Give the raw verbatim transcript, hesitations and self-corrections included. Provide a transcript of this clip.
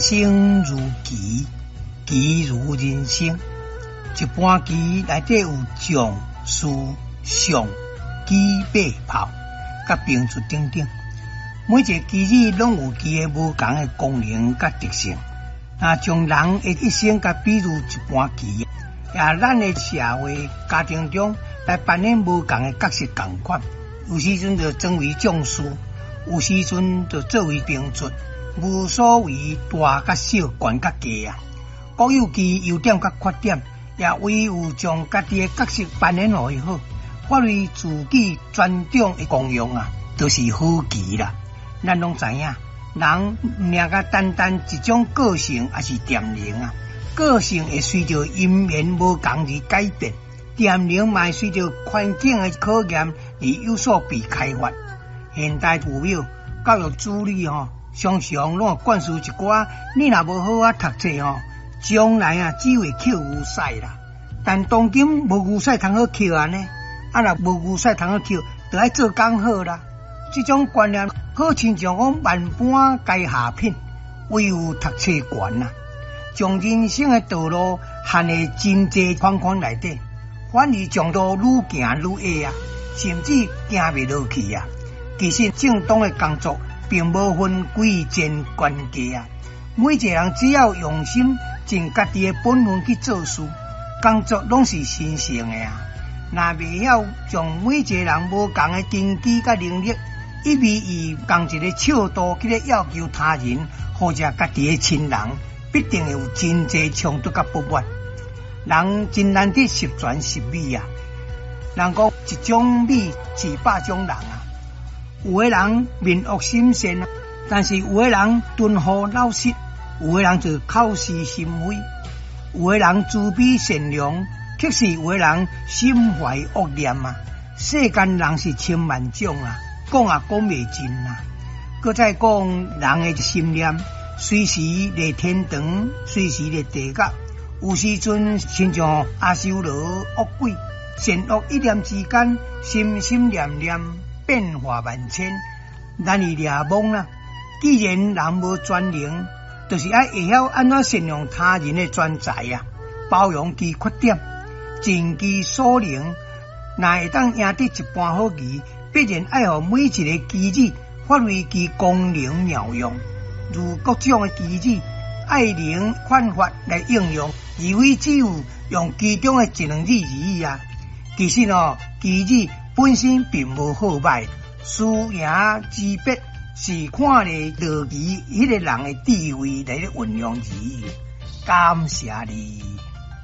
生如棋，棋如人生。一盘棋内底有将、士、象、棋、马、炮，甲兵卒等等。每一个棋子拢有其个无同的功能甲特性。若将人的一生甲比如一盘棋，也咱的社会家庭中来扮演无同的角色共款。有时阵就成为将士，有时阵就作为兵卒，无所谓大甲小、悬甲低啊。各有其优点甲缺点，也唯有将家己的角色扮演好好，发挥自己专长的功用啊，就是好棋啦。咱拢知影，人毋仅甲单单一种个性，也是掂量啊。个性会随着因缘无同而改变，掂量嘛会随着环境的考验而有所被开发。现代父母教育子女吼，常常拢灌输一寡，你若无好好读册吼，将来啊只会扣牛屎啦。但当今无牛屎通好扣安尼，啊若无牛屎通好扣，就爱做工好啦。这种观念好亲像讲万般皆下品，唯有读册悬啊。将人生的道路限在真济框框内底，反而将路愈行愈矮啊，甚至行袂落去啊。其实正当的工作并无分贵贱关价啊，每一个人只要用心尽家己的本分去做事，工作拢是神圣的啊。若袂晓将每一个人无同的根基甲能力，一味以同一个尺度去咧要求他人，或者家己的亲人，必定有真济冲突甲不满。人真难得十全十美啊！人讲一种美是百种人啊。有的人面恶心善啊，但是有的人敦厚老实，有的人就口是心非，有的人自卑善良，却是有的人心怀恶念啊。世间人是千万种啊，讲也讲袂尽啊。搁再讲人的心念，随时在天堂，随时在地狱，有时阵亲像阿修罗恶鬼，善恶一念之间，心心念念，变化万千，难以抓摸啦。既然人无全能，就是要会晓安怎善用他人的专才啊，包容其缺点，尽其所能。若会当赢得一盘好棋，必然要互每一个棋子发挥其功能妙用。如各种的棋子，爱能焕发来应用，而非只有用其中的一两字而已啊。其实哦，棋子本身并无好歹，输赢之别是看咧落棋迄个人的智慧来运用而已。感谢你。